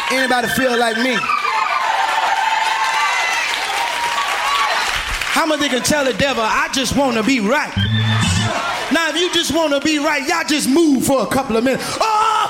Anybody feel like me? How much they can tell the devil, I just want to be right? Now, if you just want to be right, y'all just move for a couple of minutes. Oh!